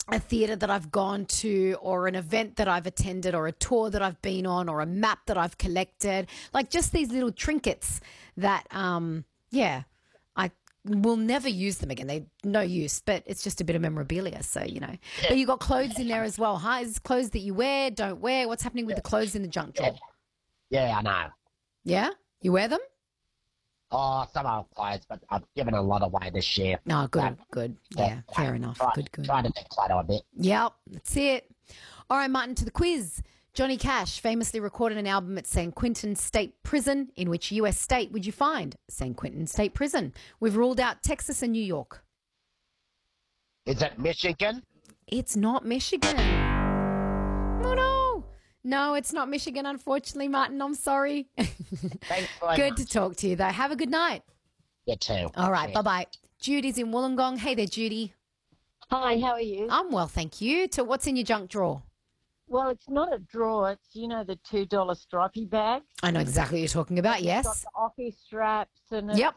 a theatre that I've gone to or an event that I've attended or a tour that I've been on or a map that I've collected. Like just these little trinkets that, I will never use them again. They're no use, but it's just a bit of memorabilia. So, Yeah, But you got clothes in there as well, huh? Is clothes that you wear, don't wear? What's happening with the clothes in the junk yeah, drawer? yeah, I know. Yeah? You wear them? Oh, some old clothes, but I've given a lot away this year. No, So, good, good. yeah, Yeah, fair enough. try, Good, good. trying to declutter a bit. Yep, that's it. All right, Martin, to the quiz. Johnny Cash famously recorded an album at San Quentin State Prison. In which US state would you find San Quentin State Prison? We've ruled out Texas and New York. Is it Michigan? It's not Michigan. Oh, no. No, it's not Michigan, unfortunately, Martin. I'm sorry. Thanks very Good much. to talk to you, though. Have a good night. You too. All right, Cheers. bye-bye. Judy's in Wollongong. Hey there, Judy. Hi, how are you? I'm well, thank you. To what's in your junk drawer? Well, it's not a drawer. It's, the $2 stripy bags. I know exactly what you're talking about, It's got yes. the office straps and it's Yep.